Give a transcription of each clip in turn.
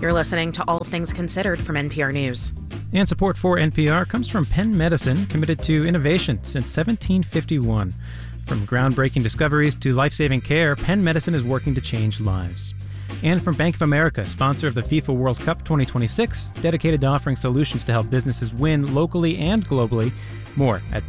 You're listening to All Things Considered from NPR News. And support for NPR comes from Penn Medicine, committed to innovation since 1751. From groundbreaking discoveries to life-saving care, Penn Medicine is working to change lives. And from Bank of America, sponsor of the FIFA World Cup 2026, dedicated to offering solutions to help businesses win locally and globally. More at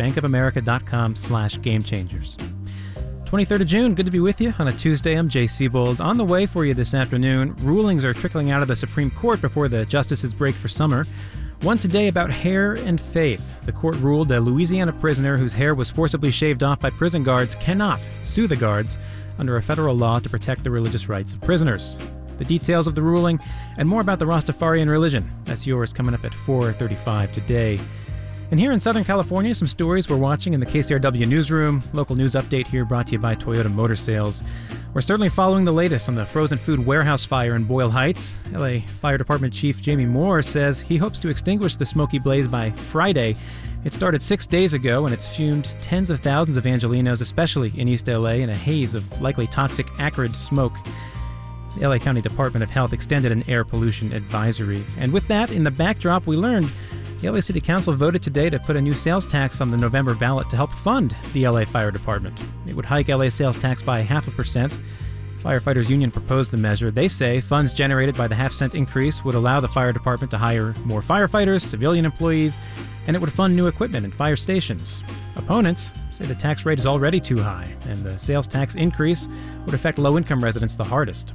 bankofamerica.com/gamechangers. 23rd of June, good to be with you on a Tuesday. I'm Jay Siebold. On the way for you this afternoon, rulings are trickling out of the Supreme Court before the justices break for summer. One today about hair and faith. The court ruled a Louisiana prisoner whose hair was forcibly shaved off by prison guards cannot sue the guards under a federal law to protect the religious rights of prisoners. The details of the ruling and more about the Rastafarian religion. That's yours coming up at 4:35 today. And here in Southern California, some stories we're watching in the KCRW newsroom. Local news update here brought to you by Toyota Motor Sales. We're certainly following the latest on the frozen food warehouse fire in Boyle Heights. LA Fire Department Chief Jamie Moore says he hopes to extinguish the smoky blaze by Friday. It started 6 days ago, and it's fumed tens of thousands of Angelenos, especially in East LA, in a haze of likely toxic acrid smoke. The LA County Department of Health extended an air pollution advisory. And with that in the backdrop, we learned the LA City Council voted today to put a new sales tax on the November ballot to help fund the LA Fire Department. It would hike LA sales tax by 0.5%. Firefighters Union proposed the measure. They say funds generated by the half-cent increase would allow the fire department to hire more firefighters, civilian employees, and it would fund new equipment and fire stations. Opponents say the tax rate is already too high, and the sales tax increase would affect low-income residents the hardest.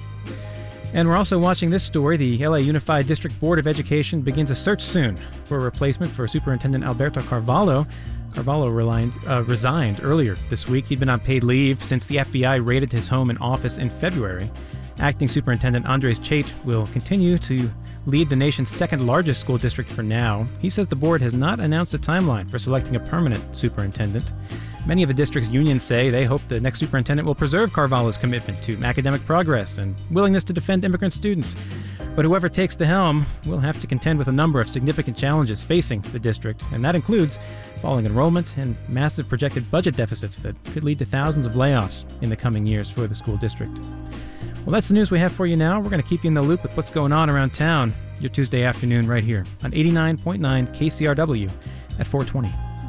And we're also watching this story. The LA Unified District Board of Education begins a search soon for a replacement for Superintendent Alberto Carvalho. Carvalho resigned earlier this week. He'd been on paid leave since the FBI raided his home and office in February. Acting Superintendent Andres Chait will continue to lead the nation's second largest school district for now. He says the board has not announced a timeline for selecting a permanent superintendent. Many of the district's unions say they hope the next superintendent will preserve Carvalho's commitment to academic progress and willingness to defend immigrant students. But whoever takes the helm will have to contend with a number of significant challenges facing the district, and that includes falling enrollment and massive projected budget deficits that could lead to thousands of layoffs in the coming years for the school district. Well, that's the news we have for you now. We're going to keep you in the loop with what's going on around town your Tuesday afternoon right here on 89.9 KCRW at 420.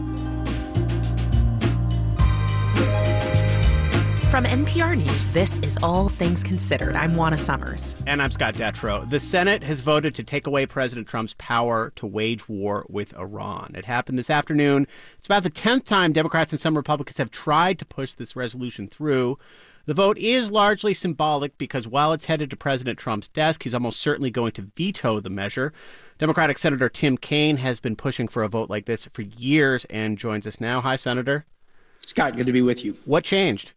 From NPR News, this is All Things Considered. I'm Juana Summers. And I'm Scott Detrow. The Senate has voted to take away President Trump's power to wage war with Iran. It happened this afternoon. It's about the 10th time Democrats and some Republicans have tried to push this resolution through. The vote is largely symbolic because while it's headed to President Trump's desk, he's almost certainly going to veto the measure. Democratic Senator Tim Kaine has been pushing for a vote like this for years and joins us now. Hi, Senator. Scott, good to be with you. What changed?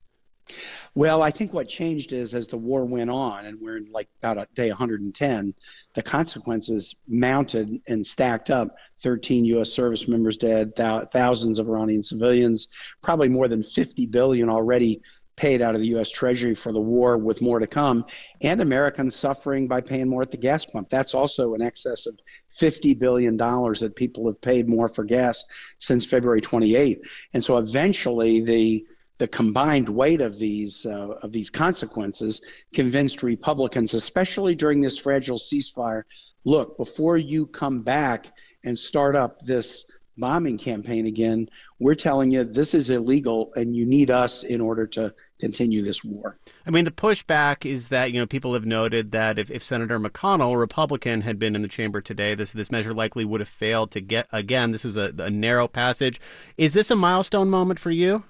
Well, I think what changed is as the war went on, and we're in like about day 110, the consequences mounted and stacked up. 13 U.S. service members dead, thousands of Iranian civilians, probably more than $50 billion already paid out of the U.S. Treasury for the war, with more to come, and Americans suffering by paying more at the gas pump. That's also in excess of $50 billion that people have paid more for gas since February 28th. And so eventually the combined weight of these consequences convinced Republicans, especially during this fragile ceasefire, look, before you come back and start up this bombing campaign again, we're telling you this is illegal and you need us in order to continue this war. I mean, the pushback is that, people have noted that if Senator McConnell, a Republican, had been in the chamber today, this measure likely would have failed to get, again, this is a narrow passage. Is this a milestone moment for you?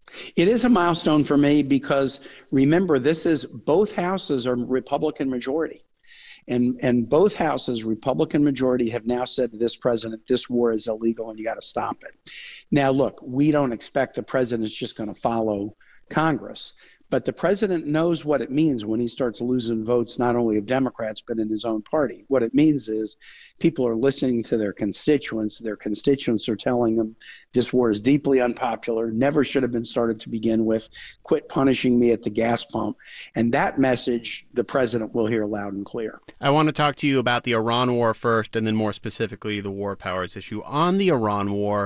It is a milestone for me because, remember, both houses are Republican majority. And both houses, Republican majority, have now said to this president, this war is illegal and you got to stop it. Now, look, we don't expect the president is just going to follow Congress. But the president knows what it means when he starts losing votes, not only of Democrats, but in his own party. What it means is people are listening to their constituents. Their constituents are telling them this war is deeply unpopular, never should have been started to begin with, quit punishing me at the gas pump. And that message the president will hear loud and clear. I want to talk to you about the Iran war first, and then more specifically the war powers issue. On the Iran war,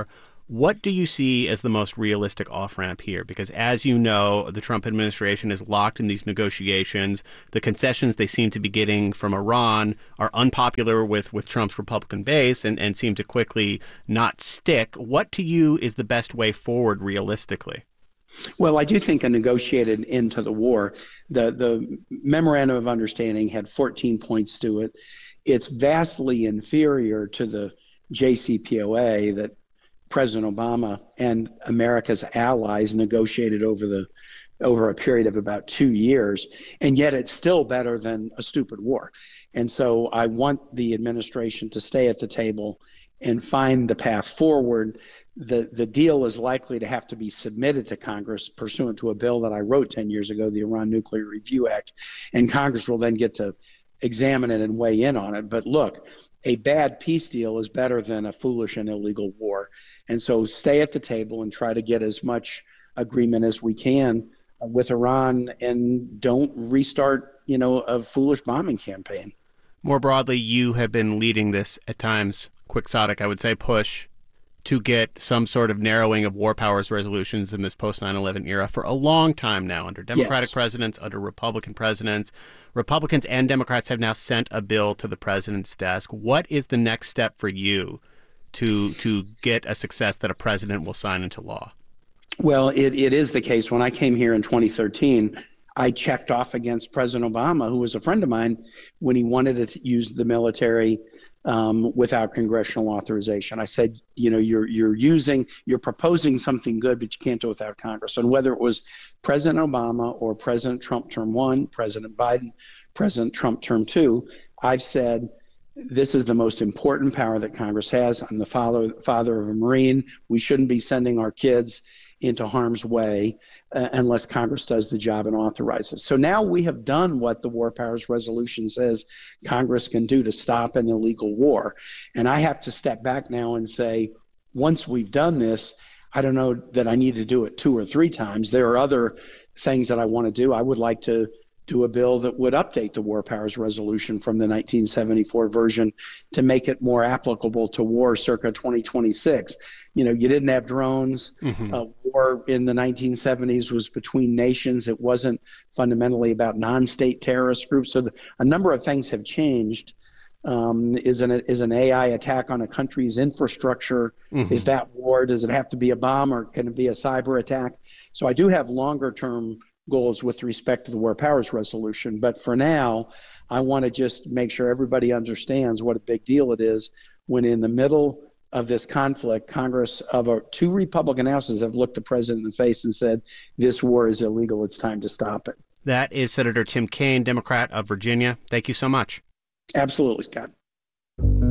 What do you see as the most realistic off-ramp here? Because as you know, the Trump administration is locked in these negotiations. The concessions they seem to be getting from Iran are unpopular with Trump's Republican base and seem to quickly not stick. What to you is the best way forward realistically? Well, I do think a negotiated end to the war. The memorandum of understanding had 14 points to it. It's vastly inferior to the JCPOA that President Obama and America's allies negotiated over a period of about 2 years, and yet it's still better than a stupid war. And so I want the administration to stay at the table and find the path forward. The deal is likely to have to be submitted to Congress pursuant to a bill that I wrote 10 years ago, the Iran Nuclear Review Act, and Congress will then get to examine it and weigh in on it. But look, a bad peace deal is better than a foolish and illegal war. And so stay at the table and try to get as much agreement as we can with Iran, and don't restart, a foolish bombing campaign. More broadly, you have been leading this at times quixotic, I would say, push to get some sort of narrowing of war powers resolutions in this post-9/11 era for a long time now, under Democratic presidents, under Republican presidents. Republicans and Democrats have now sent a bill to the president's desk. What is the next step for you to get a success that a president will sign into law? Well, it is the case. When I came here in 2013, I checked off against President Obama, who was a friend of mine, when he wanted to use the military without congressional authorization. I said, you're proposing something good, but you can't do it without Congress. And whether it was President Obama or President Trump term 1, President Biden, President Trump term 2, I've said, this is the most important power that Congress has. I'm the father of a Marine. We shouldn't be sending our kids into harm's way unless Congress does the job and authorizes. So now we have done what the War Powers Resolution says Congress can do to stop an illegal war. And I have to step back now and say, once we've done this, I don't know that I need to do it 2 or 3 times. There are other things that I want to do. I would like to do a bill that would update the War Powers Resolution from the 1974 version to make it more applicable to war circa 2026. You didn't have drones. War in the 1970s was between nations. It wasn't fundamentally about non-state terrorist groups. So a number of things have changed. Is an AI attack on a country's infrastructure? Is that war? Does it have to be a bomb, or can it be a cyber attack? So I do have longer term goals with respect to the War Powers Resolution. But for now, I want to just make sure everybody understands what a big deal it is when in the middle of this conflict, Congress of 2 Republican houses have looked the president in the face and said, this war is illegal. It's time to stop it. That is Senator Tim Kaine, Democrat of Virginia. Thank you so much. Absolutely, Scott.